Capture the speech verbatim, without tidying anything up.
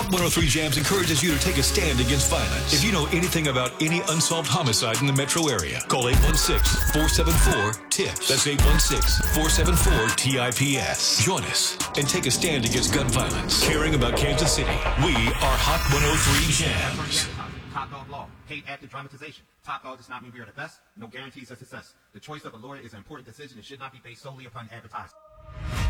Hot one oh three Jams encourages you to take a stand against violence. If you know anything about any unsolved homicide in the metro area, call eight one six, four seven four, T I P S. That's eight one six, four seven four, T I P S. Join us and take a stand against gun violence. Caring about Kansas City, we are Hot one oh three Jams. Top Dog Law. Hate after dramatization. Top Dog does not mean we are the best. No guarantees of success. The choice of a lawyer is an important decision and should not be based solely upon advertising.